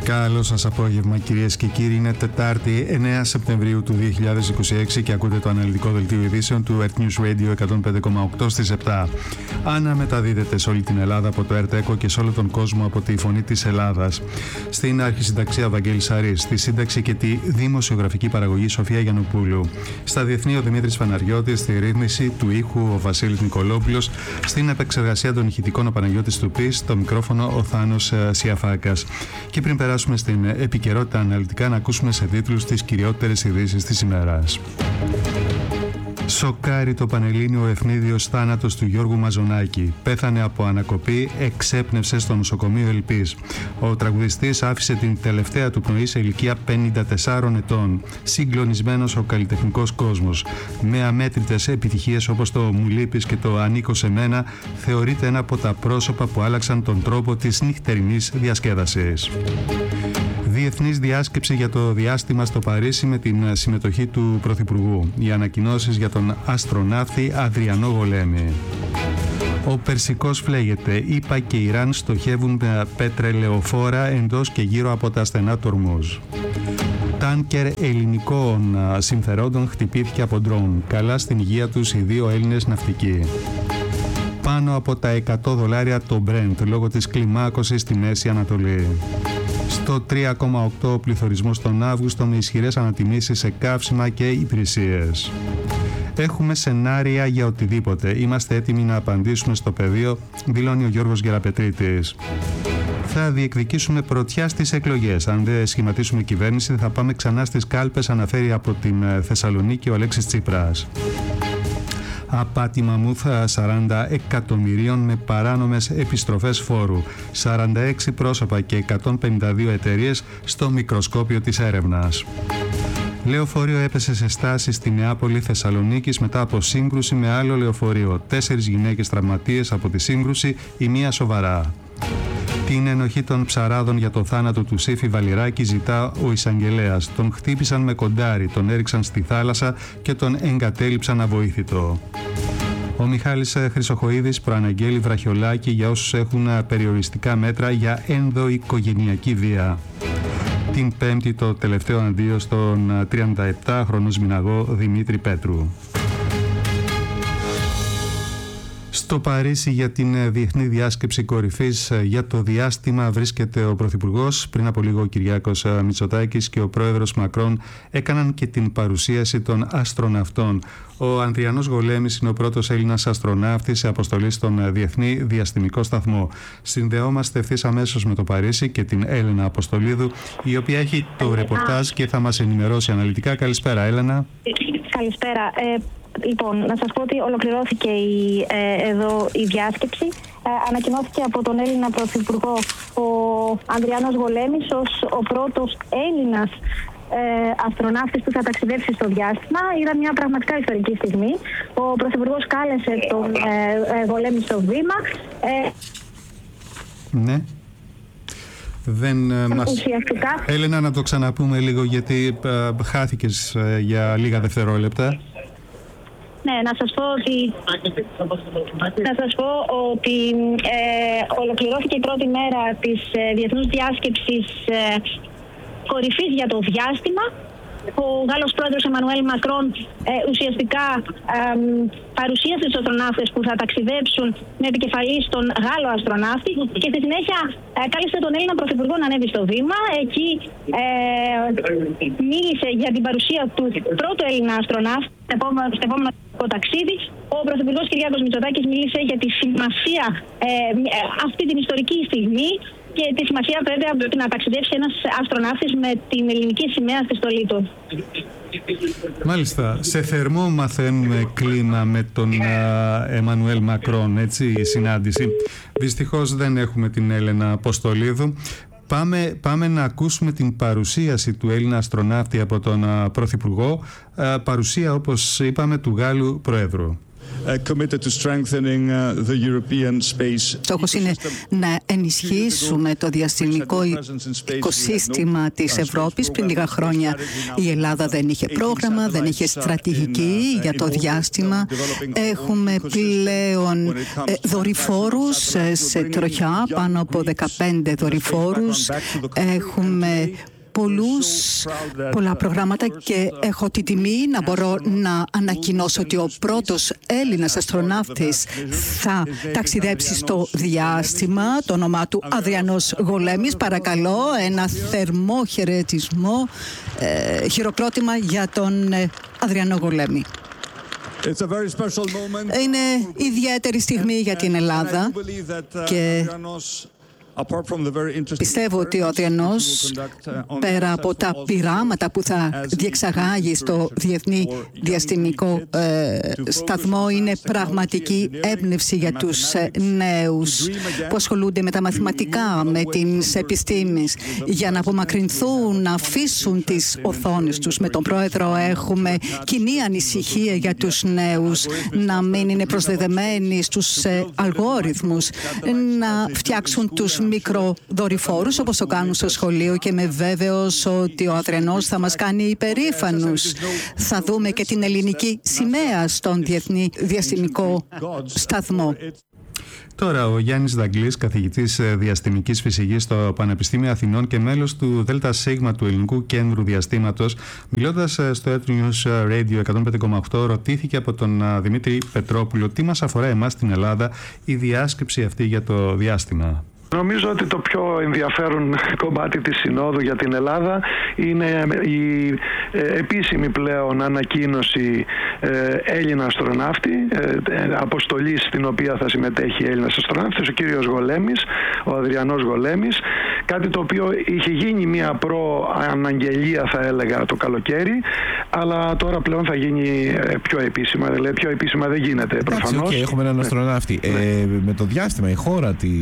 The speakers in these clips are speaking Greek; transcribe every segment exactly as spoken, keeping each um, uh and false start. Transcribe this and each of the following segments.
Καλό σας απόγευμα, κυρίες και κύριοι. Είναι Τετάρτη εννέα Σεπτεμβρίου του δύο χιλιάδες είκοσι έξι και ακούτε το αναλυτικό δελτίο ειδήσεων του Earth News Radio εκατόν πέντε κόμμα οκτώ στις επτά. Αναμεταδίδεται σε όλη την Ελλάδα από το Earth Echo και σε όλο τον κόσμο από τη Φωνή της Ελλάδας. Στην αρχισυνταξία Βαγγέλης Σαρής, στη σύνταξη και τη δημοσιογραφική παραγωγή Σοφία Γιαννοπούλου. Στα διεθνή ο Δημήτρης Παναγιώτης, στη ρύθμιση του ήχου ο Βασίλης Νικολόπουλος, στην επεξεργασία των ηχητικών ο Παναγιώτης Τουπής, στο μικρόφωνο ο Θάνος Σιαφάκας. Και πριν περάσουμε στην επικαιρότητα αναλυτικά, να ακούσουμε σε τίτλους τις κυριότερες ειδήσεις της ημέρας. Σοκάρει το Πανελλήνιο ο ευνίδιος θάνατος του Γιώργου Μαζονάκη. Πέθανε από ανακοπή, εξέπνευσε στο νοσοκομείο Ελπής. Ο τραγουδιστής άφησε την τελευταία του πνοή σε ηλικία πενήντα τεσσάρων ετών. Συγκλονισμένος ο καλλιτεχνικός κόσμος. Με αμέτρητες επιτυχίες όπως το «Μου λείπεις» και το «Ανήκω σε μένα», θεωρείται ένα από τα πρόσωπα που άλλαξαν τον τρόπο της νυχτερινής διασκέδασης. Διεθνής διάσκεψη για το διάστημα στο Παρίσι με την συμμετοχή του Πρωθυπουργού. Οι ανακοινώσεις για τον αστροναύτη Αδριανό Γολέμη. Ο Περσικός φλέγεται. ΗΠΑ και Ιράν στοχεύουν πετρελαιοφόρα εντός και γύρω από τα στενά του Ορμούζ. Τάνκερ ελληνικών συμφερόντων χτυπήθηκε από ντρόουν. Καλά στην υγεία τους οι δύο Έλληνες ναυτικοί. Πάνω από τα εκατό δολάρια το Brent λόγω της κλιμάκωσης στη Μέση Ανατολή. Στο τρία κόμμα οκτώ ο πληθωρισμός τον Αύγουστο με ισχυρές ανατιμήσεις σε καύσιμα και υπηρεσίες. Έχουμε σενάρια για οτιδήποτε. Είμαστε έτοιμοι να απαντήσουμε στο πεδίο, δηλώνει ο Γιώργος Γεραπετρίτης. Θα διεκδικήσουμε πρωτιά στις εκλογές. Αν δεν σχηματίσουμε κυβέρνηση, θα πάμε ξανά στις κάλπες, αναφέρει από την Θεσσαλονίκη ο Αλέξης Τσίπρας. Απάτη μαμούθα σαράντα εκατομμυρίων με παράνομες επιστροφές φόρου. σαράντα έξι πρόσωπα και εκατόν πενήντα δύο εταιρείες στο μικροσκόπιο της έρευνας. Λεωφορείο έπεσε σε στάση στη Νεάπολη Θεσσαλονίκης μετά από σύγκρουση με άλλο λεωφορείο. Τέσσερις γυναίκες τραυματίες από τη σύγκρουση, η μία σοβαρά. Την ενοχή των ψαράδων για το θάνατο του Σύφη Βαλιράκη ζητά ο εισαγγελέας. Τον χτύπησαν με κοντάρι, τον έριξαν στη θάλασσα και τον εγκατέλειψαν αβοήθητο. Ο Μιχάλης Χρυσοχοΐδης προαναγγέλει βραχιολάκι για όσους έχουν περιοριστικά μέτρα για ενδοοικογενειακή βία. Την Πέμπτη το τελευταίο αντίο στον τριανταεπτάχρονο σμηναγό Δημήτρη Πέτρου. Στο Παρίσι για την διεθνή διάσκεψη κορυφής για το διάστημα βρίσκεται ο Πρωθυπουργός. Πριν από λίγο ο Κυριάκος Μητσοτάκης και ο Πρόεδρος Μακρόν έκαναν και την παρουσίαση των αστροναυτών. Ο Ανδριανός Γολέμης είναι ο πρώτος Έλληνας αστροναύτης σε αποστολή στον Διεθνή Διαστημικό Σταθμό. Συνδεόμαστε ευθύς αμέσως με το Παρίσι και την Έλενα Αποστολίδου, η οποία έχει το ρεπορτάζ και θα μας ενημερώσει αναλυτικά. Καλησπέρα, Έλενα. Καλησπέρα. Ε... Λοιπόν, να σας πω ότι ολοκληρώθηκε η, ε, εδώ η διάσκεψη. Ε, ανακοινώθηκε από τον Έλληνα Πρωθυπουργό ο Ανδριανός Γολέμης ως ο πρώτος Έλληνας ε, αστροναύτης που θα ταξιδέψει στο διάστημα. Ήταν μια πραγματικά ιστορική στιγμή. Ο Πρωθυπουργός κάλεσε τον ε, ε, Γολέμη στο βήμα. Ε, ναι. Δεν μας... Έλενα, να το ξαναπούμε λίγο γιατί ε, χάθηκες ε, για λίγα δευτερόλεπτα. Ναι, να σας πω ότι, να σας πω ότι ε, ολοκληρώθηκε η πρώτη μέρα της ε, Διεθνούς Διάσκεψης ε, κορυφής για το διάστημα. Ο Γάλλος πρόεδρος Εμμανουέλ Μακρόν ε, ουσιαστικά ε, παρουσίασε τους αστροναύτες που θα ταξιδέψουν με επικεφαλή στον Γάλλο αστροναύτη και στη συνέχεια ε, κάλεσε τον Έλληνα Πρωθυπουργό να ανέβει στο βήμα. Εκεί ε, μίλησε για την παρουσία του πρώτου Έλληνα αστροναύτη στο επόμενο ταξίδι. Ο Πρωθυπουργός Κυριάκος Μητσοτάκης μίλησε για τη σημασία ε, αυτή την ιστορική στιγμή και τη σημασία βέβαια να ταξιδέψει ένας αστροναύτης με την ελληνική σημαία στη στολή του. Μάλιστα. Σε θερμό μαθαίνουμε κλίμα με τον Εμμανουέλ Μακρόν, έτσι, η συνάντηση. Δυστυχώς δεν έχουμε την Έλενα Αποστολίδου. Πάμε, πάμε να ακούσουμε την παρουσίαση του Έλληνα αστροναύτη από τον Πρωθυπουργό, παρουσία όπως είπαμε του Γάλλου Προέδρου. Στόχος είναι να ενισχύσουμε το διαστημικό οικοσύστημα της Ευρώπης. Πριν λίγα χρόνια η Ελλάδα δεν είχε πρόγραμμα, δεν είχε στρατηγική για το διάστημα. Έχουμε πλέον δορυφόρους σε τροχιά, πάνω από δεκαπέντε δορυφόρους. Έχουμε πολλούς, πολλά προγράμματα και έχω την τιμή να μπορώ να ανακοινώσω ότι ο πρώτος Έλληνας αστροναύτης θα ταξιδέψει στο διάστημα. Το όνομά του Αδριανός Γολέμης. Παρακαλώ, ένα θερμό χαιρετισμό, ε, χειροκρότημα για τον ε, Αδριανό Γολέμη. Είναι ιδιαίτερη στιγμή για την Ελλάδα και πιστεύω ότι ο Αδριανός, πέρα από τα πειράματα που θα διεξαγάγει στο Διεθνή Διαστημικό ε, Σταθμό, είναι πραγματική έμπνευση για τους ε, νέους που ασχολούνται με τα μαθηματικά, με τις επιστήμες, για να απομακρυνθούν, να αφήσουν τις οθόνες τους. Με τον Πρόεδρο έχουμε κοινή ανησυχία για τους νέους, να μην είναι προσδεδεμένοι στους ε, αλγόριθμους, να φτιάξουν τους μικροδορυφόρους όπως το κάνουν στο σχολείο, και είμαι βέβαιος ότι ο Αδριανός θα μας κάνει υπερήφανους. Θα δούμε και την ελληνική σημαία στον Διεθνή Διαστημικό Σταθμό. Τώρα ο Γιάννης Δαγκλής, καθηγητής διαστημικής φυσικής στο Πανεπιστήμιο Αθηνών και μέλος του ΔΣ του Ελληνικού Κέντρου Διαστήματος, μιλώντας στο Earth News Radio εκατόν πέντε κόμμα οκτώ, ρωτήθηκε από τον Δημήτρη Πετρόπουλο τι μας αφορά εμάς στην Ελλάδα η διάσκεψη αυτή για το διάστημα. Νομίζω ότι το πιο ενδιαφέρον κομμάτι της Συνόδου για την Ελλάδα είναι η επίσημη πλέον ανακοίνωση Έλληνα αστροναύτη, αποστολή στην οποία θα συμμετέχει Έλληνας αστροναύτης, ο κύριος Γολέμης, ο Αδριανός Γολέμης, κάτι το οποίο είχε γίνει μια προαναγγελία, θα έλεγα, το καλοκαίρι, αλλά τώρα πλέον θα γίνει πιο επίσημα. Δηλαδή πιο επίσημα δεν γίνεται προφανώς. Okay, έχουμε έναν αστροναύτη. Ναι. Ε, με το διάστημα, η χώρα τι,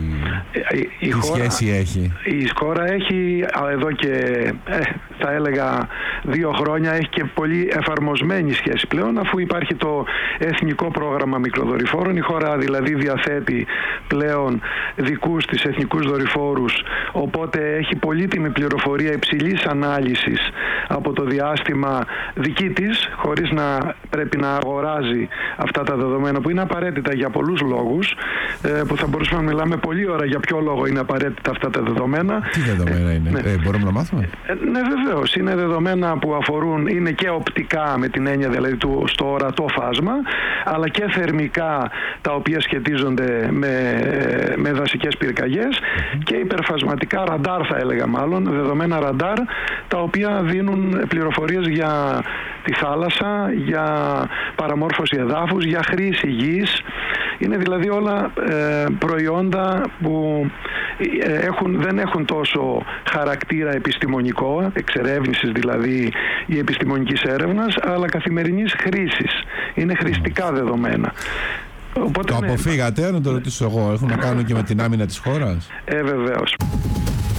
η, η τι χώρα, σχέση έχει? Η χώρα έχει εδώ και ε, θα έλεγα δύο χρόνια έχει και πολύ εφαρμοσμένη σχέση πλέον, αφού υπάρχει το Εθνικό Πρόγραμμα Μικροδορυφόρων. Η χώρα δηλαδή διαθέτει πλέον δικούς της εθνικούς δορυφόρους, οπότε έχει πολύτιμη πληροφορία υψηλής ανάλυσης από το διάστημα δική της, χωρίς να πρέπει να αγοράζει αυτά τα δεδομένα που είναι απαραίτητα για πολλούς λόγους, που θα μπορούσαμε να μιλάμε πολλή ώρα για ποιο λόγο είναι απαραίτητα αυτά τα δεδομένα. Τι δεδομένα είναι, ναι. ε, μπορούμε να μάθουμε? Ε, ναι, βεβαίως. Είναι δεδομένα που αφορούν, είναι και οπτικά με την έννοια δηλαδή του, στο ορατό φάσμα, αλλά και θερμικά, τα οποία σχετίζονται με, με δασικές πυρκαγιές, mm-hmm. και υπερφασματικά ραντάρ, θα έλεγα μάλλον, δεδομένα ραντάρ, τα οποία δίνουν πληροφορίες για τη θάλασσα, για παραμόρφωση εδάφους, για χρήση γης. Είναι δηλαδή όλα ε, προϊόντα που έχουν, δεν έχουν τόσο χαρακτήρα επιστημονικό, εξερεύνησης δηλαδή ή επιστημονικής έρευνας, αλλά καθημερινής χρήσης. Είναι χρηστικά δεδομένα. Οπότε, το ναι, αποφύγατε, να το ρωτήσω εγώ, έχουν να κάνουν και με την άμυνα της χώρας? Ε, βεβαίως.